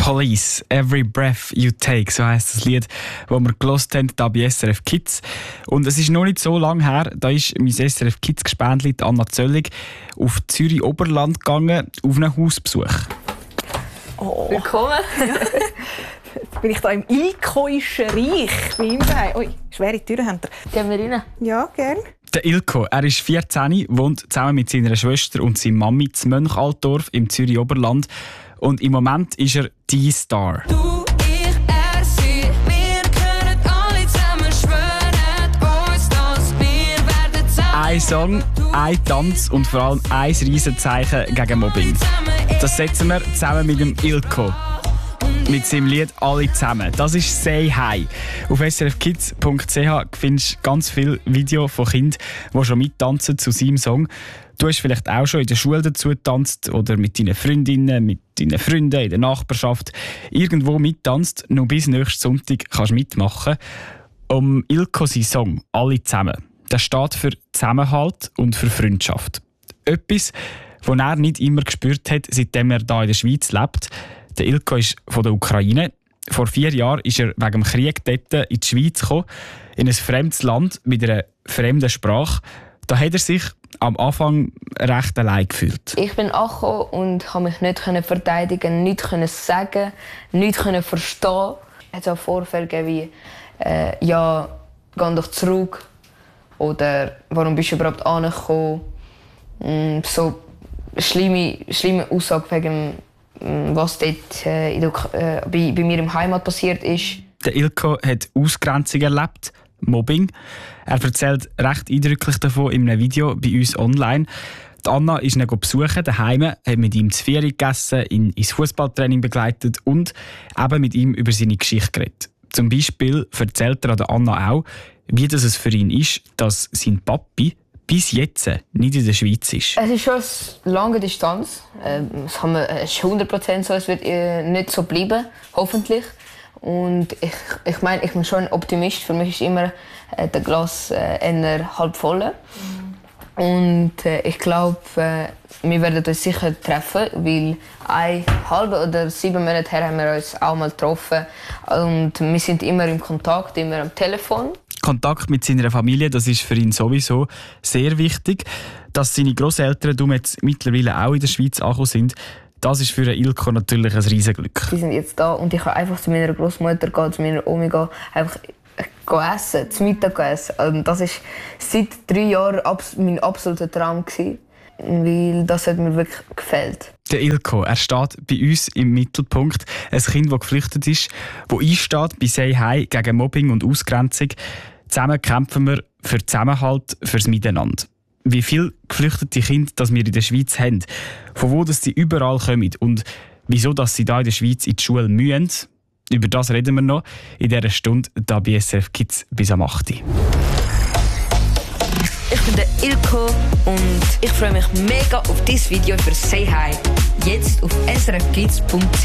Police, Every Breath You Take, so heisst das Lied, das wir gehört haben, hier bei SRF Kids. Und es ist noch nicht so lange her, da ist mein SRF Kids Gespendli, Anna Zöllig, auf Zürich Oberland gegangen, auf einen Hausbesuch. Oh. Willkommen. Jetzt bin ich da im Ilkoischen Reich bei ihm daheim. Ui, schwere Türen haben wir. Gehen wir rein? Ja, gerne. Der Ilko, er ist 14, wohnt zusammen mit seiner Schwester und seiner Mami in Mönchaldorf im Zürich Oberland. Und im Moment ist er die Star. Du, ich, er, sie, wir können alle zusammen schwören uns, dass wir werden zusammen. Ein Song, ein Tanz und vor allem ein Riesenzeichen gegen Mobbing. Das setzen wir zusammen mit dem Ilko. Mit seinem Lied «Alle zusammen». Das ist «Say Hi». Auf srfkids.ch findest du ganz viele Videos von Kindern, die schon mittanzen zu seinem Song. Du hast vielleicht auch schon in der Schule dazu getanzt oder mit deinen Freundinnen, mit deinen Freunden in der Nachbarschaft irgendwo mittanzt. Noch bis nächsten Sonntag kannst du mitmachen. Ilko sein Song «Alle zusammen». Der steht für Zusammenhalt und für Freundschaft. Etwas, das er nicht immer gespürt hat, seitdem er hier in der Schweiz lebt. Der Ilko ist von der Ukraine. Vor 4 Jahren ist er wegen dem Krieg dort in die Schweiz gekommen, in ein fremdes Land mit einer fremden Sprache. Da hat er sich am Anfang recht allein gefühlt. Ich bin angekommen und konnte mich nicht verteidigen, nichts sagen, nichts verstehen. Es hat auch Vorfälle gegeben wie «Ja, geh doch zurück» oder «Warum bist du überhaupt angekommen?» So schlimme Aussagen wegen was dort bei mir im Heimat passiert ist. Der Ilko hat Ausgrenzung erlebt, Mobbing. Er erzählt recht eindrücklich davon in einem Video bei uns online. Die Anna ist ihn besuchen daheim, hat mit ihm zu Ferien gegessen, ihn ins Fußballtraining begleitet und eben mit ihm über seine Geschichte geredet. Zum Beispiel erzählt er an der Anna auch, wie das es für ihn ist, dass sein Papi bis jetzt nicht in der Schweiz ist. Es ist schon eine lange Distanz. Es ist 100% so, es wird nicht so bleiben, hoffentlich. Und ich meine, ich bin schon ein Optimist. Für mich ist immer das Glas eher halb voll. Und ich glaube, wir werden uns sicher treffen, weil 1,5 oder 7 Monate her haben wir uns auch mal getroffen. Und wir sind immer im Kontakt, immer am Telefon. Kontakt mit seiner Familie, das ist für ihn sowieso sehr wichtig. Dass seine Grosseltern jetzt mittlerweile auch in der Schweiz angekommen sind, das ist für Ilko natürlich ein Riesenglück. Sie sind jetzt da und ich kann einfach zu meiner Großmutter gehen, zu meiner Omi gehen, einfach essen, zu Mittag essen. Und das war seit 3 Jahren mein absoluter Traum gewesen, weil das hat mir wirklich gefällt. Der Ilko, er steht bei uns im Mittelpunkt. Ein Kind, das geflüchtet ist, das einsteht bei «Say Hi» gegen Mobbing und Ausgrenzung. Zusammen kämpfen wir für Zusammenhalt, fürs Miteinander. Wie viele geflüchtete Kinder das wir in der Schweiz haben, von wo sie überall kommen und wieso dass sie hier in der Schweiz in die Schule müssen, über das reden wir noch in dieser Stunde hier bei SRF Kids bis am 8. Ich bin der Ilko und ich freue mich mega auf dieses Video für «Say Hi». Jetzt auf srfkids.ch.